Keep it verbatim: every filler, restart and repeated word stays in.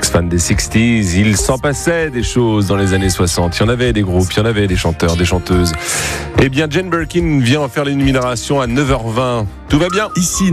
Ex-fan des sixties, il s'en passait des choses dans les années soixante. Il y en avait des groupes, il y en avait des chanteurs, des chanteuses. Eh bien, Jane Birkin vient en faire l'énumération à neuf heures vingt. Tout va bien. Ici